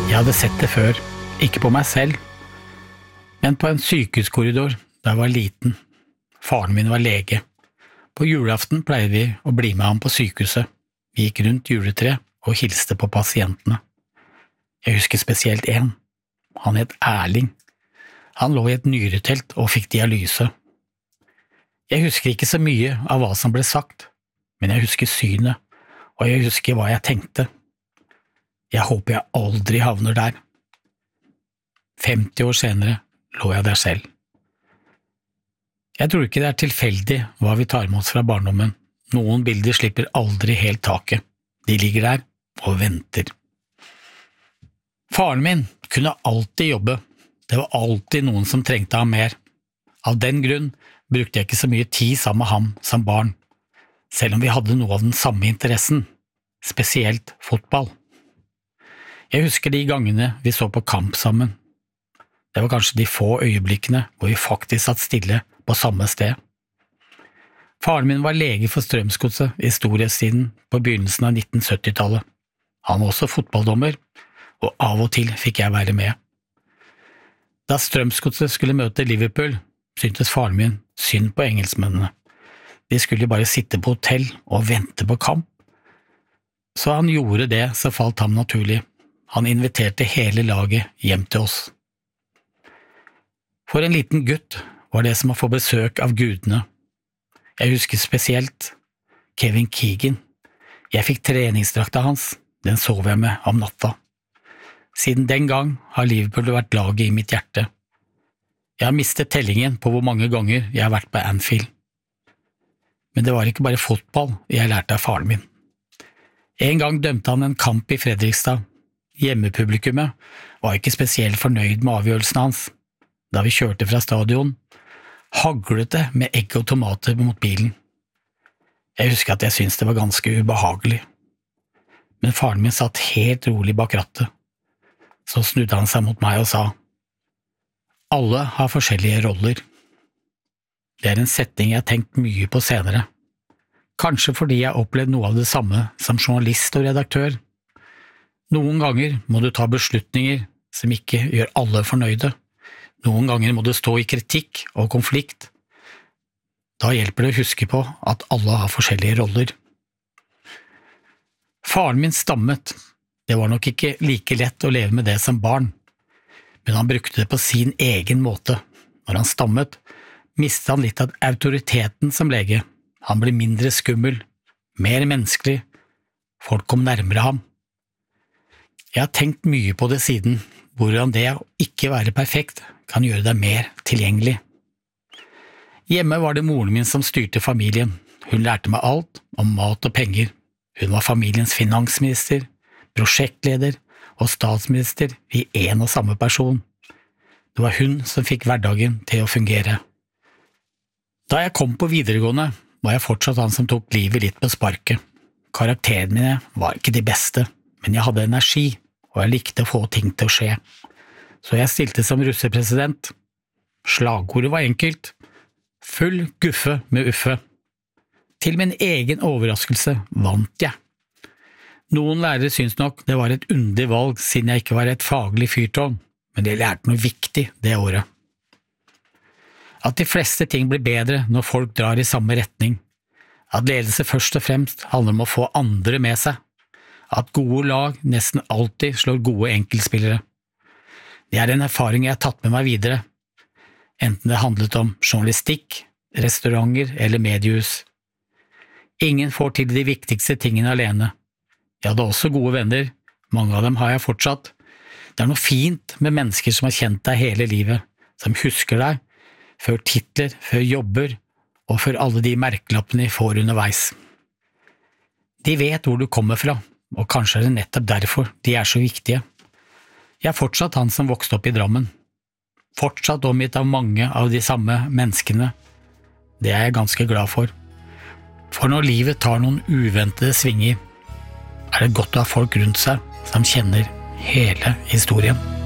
Jeg hadde sett det før, ikke på meg selv, men på en sykehuskorridor da jeg var liten. Faren min var lege. På julaften pleide vi å bli med ham på sykehuset. Vi gikk rundt juletreet og hilste på pasientene. Jeg husker spesielt en. Han het Erling. Han lå i et nyretelt og fikk dialyse. Jeg husker ikke så mye av hva som ble sagt, men jeg husker synet, og jeg husker hva jeg tenkte. Jeg håper jeg aldri havner der. 50 år senere lå jeg der selv. Jeg tror ikke det er tilfeldig hva vi tar med oss fra barndommen. Noen bilder slipper aldri helt taket. De ligger der og venter. Faren min kunne alltid jobbe. Det var alltid noen som trengte ham mer. Av den grunn brukte jeg ikke så mye tid sammen med ham som barn, selv om vi hadde noe av den samme interessen, spesielt fotball. Jeg husker de gangene vi så på kamp sammen. Det var kanskje de få øyeblikkene hvor vi faktisk satt stille på samme sted. Faren min var lege for Strømsgodset i storhetstiden på begynnelsen av 1970-tallet. Han var også fotballdommer, og av og til fikk jeg være med. Da Strømsgodset skulle møte Liverpool, syntes faren min synd på engelskmennene. De skulle bare sitte på hotell og vente på kamp. Så han gjorde det som falt ham naturlig. Han inviterte hele laget hjem til oss. For en liten gutt var det som å få besøk av gudene. Jeg husker spesielt Kevin Keegan. Jeg fikk treningsdrakta hans, den sov jeg med om natta. Siden den gang har Liverpool vært laget i mitt hjerte. Jeg har mistet tellingen på hvor mange ganger jeg har vært på Anfield. Men det var ikke bare fotball jeg lærte av faren min. En gang dømte han en kamp i Fredrikstad. Hjemmepublikummet var ikke spesielt fornøyd med avgjørelsen hans. Da vi kjørte fra stadion, haglet det med egg og tomater mot bilen. Jeg husker at jeg syntes det var ganske ubehagelig. Men faren min satt helt rolig bak rattet. Så snudde han seg mot meg og sa, «Alle har forskjellige roller.» Det er en setning jeg har tenkt mye på senere. Kanskje fordi jeg opplevde noe av det samme som journalist og redaktør. Noen ganger må du ta beslutninger som ikke gjør alle fornøyde. Noen ganger må du stå i kritikk og konflikt. Da hjelper det å huske på at alle har forskjellige roller. Faren min stammet. Det var nok ikke like lett å leve med det som barn, men han brukte det på sin egen måte. Når han stammet, mistet han litt av autoriteten som lege. Han ble mindre skummel, mer menneskelig. Folk kom nærmere ham. Jeg har tenkt mye på det siden, hvordan det å ikke være perfekt kan gjøre deg mer tilgjengelig. Hjemme var det moren min som styrte familien. Hun lærte meg alt om mat og penger. Hun var familiens finansminister, prosjektleder og statsminister i en og samme person. Det var hun som fikk hverdagen til å fungere. Da jeg kom på videregående, var jeg fortsatt han som tok livet litt på sparket. Karakterene mine var ikke de beste, men jeg hadde energi, og jeg likte å få ting til å skje. Så jeg stilte som russepresident. Slagordet var enkelt. Full guffe med Uffe. Til min egen overraskelse vant jeg. Noen lærere syns nok det var et underlig valg siden jeg ikke var et faglig fyrtårn, men de lærte noe viktig det året. At de fleste ting blir bedre når folk drar i samme retning. At ledelse først og fremst handler om å få andre med seg. At gode lag nesten alltid slår gode enkeltspillere. Det er en erfaring jeg har tatt med meg videre, enten det handlet om journalistikk, restauranter eller mediehus. Ingen får til de viktigste tingene alene. Jeg hadde også gode venner, mange av dem har jeg fortsatt. Det er noe fint med mennesker som har kjent deg hele livet, som husker deg, før titler, før jobber, og før alle de merkelappene de får underveis. De vet hvor du kommer fra, og kanskje er det nettopp derfor de er så viktige. Jeg er fortsatt han som vokste opp i Drammen. Fortsatt omgitt av mange av de samme menneskene. Det er jeg ganske glad for. For når livet tar noen uventede svinger, er det godt å ha folk rundt seg som kjenner hele historien.